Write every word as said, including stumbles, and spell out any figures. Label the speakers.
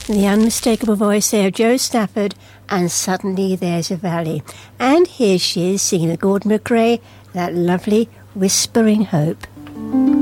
Speaker 1: The unmistakable voice there of Jo Stafford and Suddenly There's a Valley. And here she is singing with Gordon MacRae, that lovely Whispering Hope.